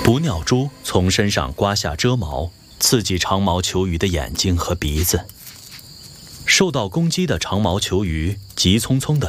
捕鸟蛛从身上刮下蛰毛，刺激长毛球鱼的眼睛和鼻子。受到攻击的长毛球鱼急匆匆地